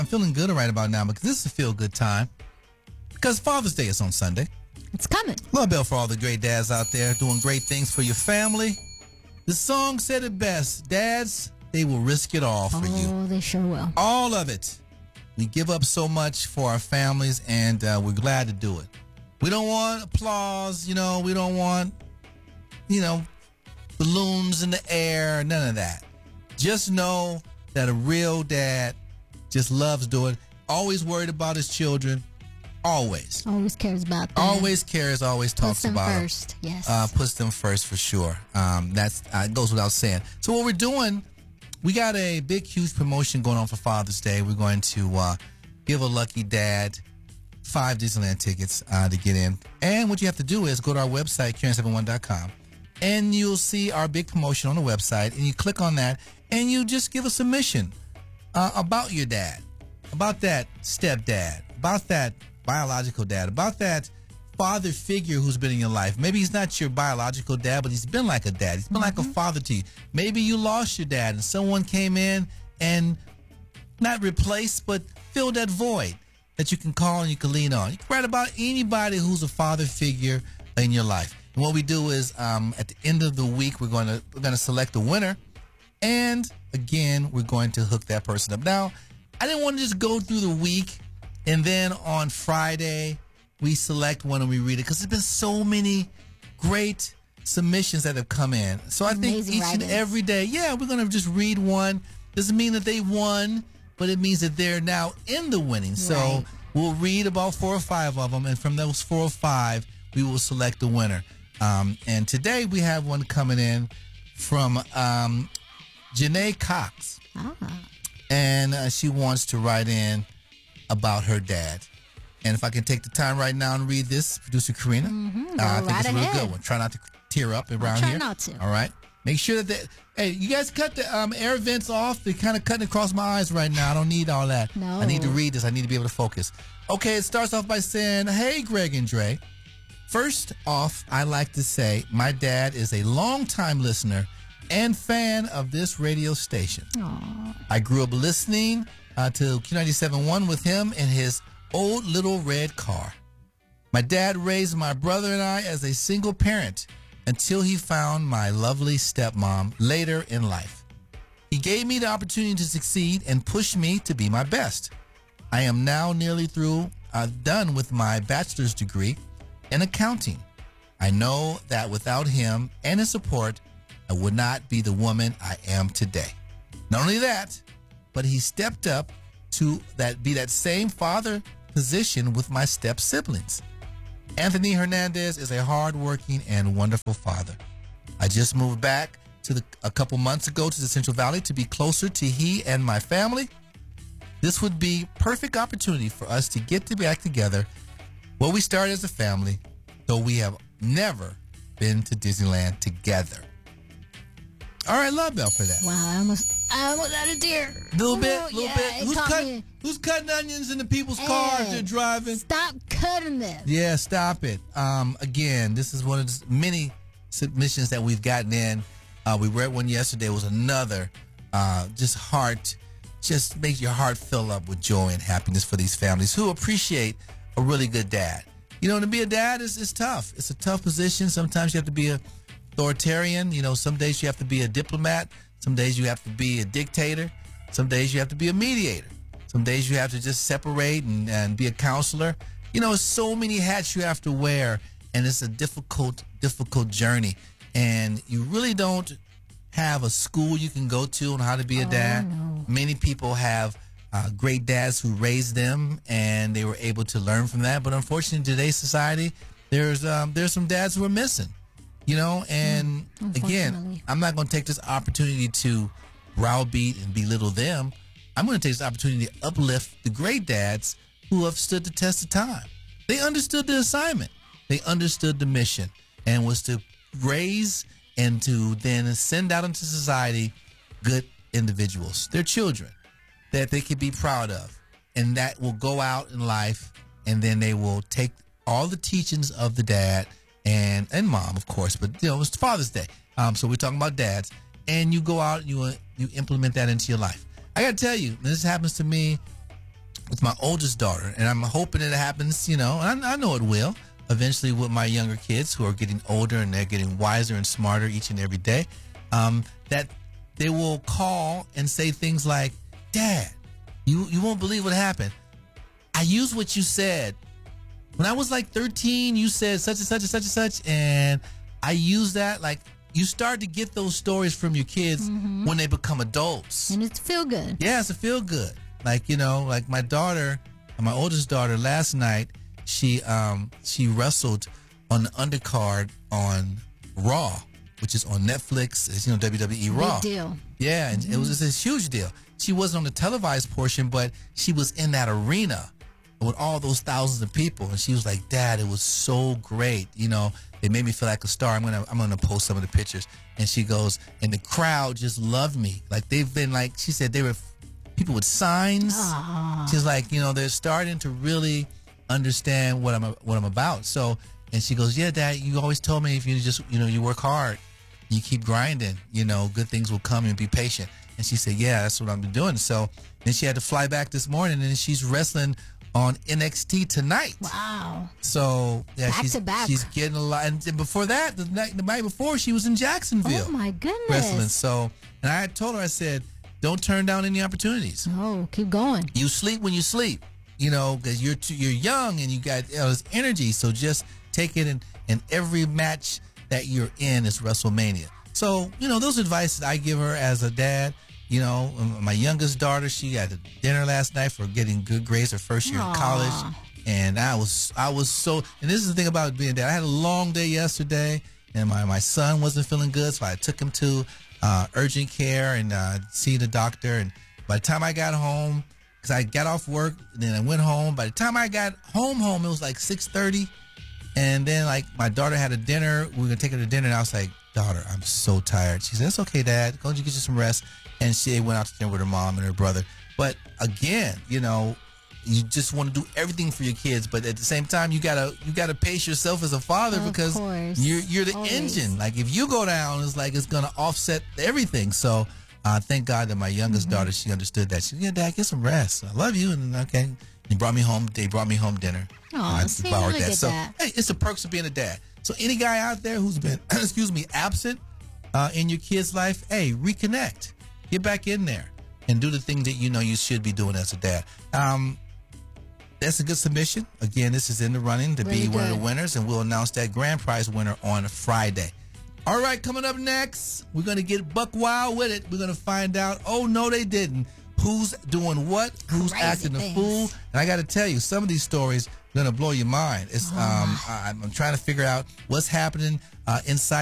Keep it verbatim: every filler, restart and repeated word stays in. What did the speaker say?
I'm feeling good right about now because this is a feel-good time. Because Father's Day is on Sunday. It's coming. Love Bell for all the great dads out there doing great things for your family. The song said it best. Dads, they will risk it all for oh, you. Oh, they sure will. All of it. We give up so much for our families, and uh, we're glad to do it. We don't want applause, you know. We don't want, you know, balloons in the air, none of that. Just know that a real dad just loves doing it. Always worried about his children. Always. Always cares about them. Always cares, always talks puts them about first. them. Yes. Uh, puts them first for sure. Um, that's uh, it goes without saying. So what we're doing, we got a big, huge promotion going on for Father's Day. We're going to uh, give a lucky dad five Disneyland tickets uh, to get in. And what you have to do is go to our website, Karen seventy-one dot com, and you'll see our big promotion on the website. And you click on that, and you just give a submission uh, about your dad, about that stepdad, about that biological dad, about that father figure who's been in your life. Maybe he's not your biological dad, but he's been like a dad. He's been mm-hmm. like a father to you. Maybe you lost your dad and someone came in and not replaced, but filled that void that you can call and you can lean on. You can write about anybody who's a father figure in your life. And what we do is um, at the end of the week, we're going to we're going to select a winner. And again, we're going to hook that person up. Now, I didn't want to just go through the week and then on Friday, we select one and we read it because there's been so many great submissions that have come in. So I think Amazing each writers. and every day, yeah, we're going to just read one. Doesn't mean that they won, but it means that they're now in the winning. So Right. we'll read about four or five of them, and from those four or five, we will select the winner. Um, and today we have one coming in from um, Janae Cox. Ah. And uh, she wants to write in about her dad. And if I can take the time right now and read this, producer Karina, Mm-hmm. uh, I think right it's a real ahead. good one. Try not to tear up around I'll try here. not to. All right. Make sure that they, hey, you guys cut the um, air vents off. They're kind of cutting across my eyes right now. I don't need all that. No. I need to read this. I need to be able to focus. Okay, it starts off by saying, hey, Greg and Dre. First off, I like to say my dad is a longtime listener and fan of this radio station. Aww. I grew up listening uh, to Q ninety-seven point one with him in his old little red car. My dad raised my brother and I as a single parent until he found my lovely stepmom later in life. He gave me the opportunity to succeed and pushed me to be my best. I am now nearly through, uh, done with my bachelor's degree in accounting. I know that without him and his support, I would not be the woman I am today. Not only that, but he stepped up to that be that same father position with my step siblings. Anthony Hernandez is a hardworking and wonderful father. I just moved back to the, a couple months ago to the Central Valley to be closer to he and my family. This would be perfect opportunity for us to get to back together where we started as a family, though we have never been to Disneyland together. All right, love Bell for that. Wow, I almost, I almost had a tear. Little bit, Oh, little yeah, bit. it Who's caught cut, me. Who's cutting onions in the people's cars Hey, they're driving? Stop cutting them. Yeah, stop it. Um, again, this is one of the many submissions that we've gotten in. Uh, we read one yesterday. It was another. Uh, just heart, just makes your heart fill up with joy and happiness for these families who appreciate a really good dad. You know, to be a dad is, is tough. It's a tough position. Sometimes you have to be a authoritarian. You know, some days you have to be a diplomat. Some days you have to be a dictator. Some days you have to be a mediator. Some days you have to just separate and, and be a counselor. You know, so many hats you have to wear, and it's a difficult, difficult journey. And you really don't have a school you can go to on how to be a Oh, dad. no. Many people have uh, great dads who raised them, and they were able to learn from that. But unfortunately, in today's society, there's um, there's some dads who are missing. You know, and Mm, again, unfortunately. I'm not going to take this opportunity to browbeat and belittle them. I'm going to take this opportunity to uplift the great dads who have stood the test of time. They understood the assignment. They understood the mission, and was to raise and to then send out into society good individuals, their children, that they can be proud of, and that will go out in life, and then they will take all the teachings of the dad and and mom, of course, but you know, it's Father's Day, um, so we're talking about dads, and you go out and you uh, you implement that into your life. I got to tell you, this happens to me with my oldest daughter, and I'm hoping it happens, you know, and I, I know it will, eventually with my younger kids who are getting older and they're getting wiser and smarter each and every day, um, that they will call and say things like, Dad, you, you won't believe what happened. I used what you said. When I was like thirteen, you said such and such and such and such, and I used that. Like, you start to get those stories from your kids mm-hmm. when they become adults. And it's feel good. Yeah, it's a feel good. Like, you know, like my daughter, my oldest daughter, last night, she um she wrestled on the undercard on Raw, which is on Netflix. It's, you know, W W E Raw. Big deal. Yeah, and mm-hmm. it was just a huge deal. She wasn't on the televised portion, but she was in that arena with all those thousands of people, and she was like, Dad, it was so great. You know, it made me feel like a star. I'm gonna I'm gonna post some of the pictures. And she goes, and the crowd just loved me. Like, they've been like, she said they were people with signs. Aww. She's like, you know, they're starting to really understand what I'm what I'm about. So, and she goes, yeah, Dad, you always told me if you just, you know, you work hard, you keep grinding, you know, good things will come, and be patient. And she said, yeah, that's what I've been doing. So then she had to fly back this morning, and she's wrestling on N X T tonight. Wow. So yeah, back she's to back. she's getting a lot. And before that, the night the night before, she was in Jacksonville. Oh my goodness. Wrestling. So, and I had told her, I said, don't turn down any opportunities. Oh, keep going. You sleep when you sleep, you know, because you're too, you're young and you got, you know, this energy. So just take it, in, and every match that you're in is WrestleMania. So, you know, those advice that I give her as a dad. You know, my youngest daughter, she had a dinner last night for getting good grades her first year Aww. in college. And I was I was so, and this is the thing about being a dad. I had a long day yesterday, and my, my son wasn't feeling good, so I took him to uh, urgent care and uh, see the doctor. And by the time I got home, because I got off work, and then I went home. By the time I got home, home, it was like six thirty. And then, like, my daughter had a dinner. We were going to take her to dinner, and I was like, daughter, I'm so tired. She said, it's okay, Dad. Go and get you some rest. And she went out to dinner with her mom and her brother. But again, you know, you just want to do everything for your kids, but at the same time, you gotta you gotta pace yourself as a father, of because course. you're you're the Always. engine. Like, if you go down, it's like it's gonna offset everything. So uh, thank God that my youngest mm-hmm. daughter, she understood that. She said, yeah, Dad, get some rest. I love you. And okay, he brought me home. They brought me home dinner. Oh, see, look that. at So that. hey, it's the perks of being a dad. So any guy out there who's been excuse me absent uh, in your kid's life, hey, reconnect, get back in there, and do the things that you know you should be doing as a dad. Um, that's a good submission. Again, this is in the running to Really be one of good. the winners, and we'll announce that grand prize winner on Friday. All right, coming up next, we're going to get buck wild with it. We're going to find out, oh, no, they didn't. Who's doing what? Who's Crazy acting things. a fool? And I got to tell you, some of these stories are going to blow your mind. It's, Oh, um, my. I, I'm trying to figure out what's happening uh, inside